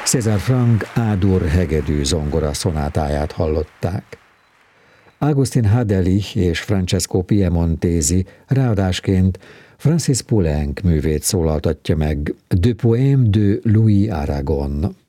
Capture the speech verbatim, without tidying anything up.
César Franck A-dur hegedű zongora szonátáját hallották. Augustin Hadelich és Francesco Piemontesi ráadásként Francis Poulenc művét szólaltatja meg, De Poème de Louis Aragon.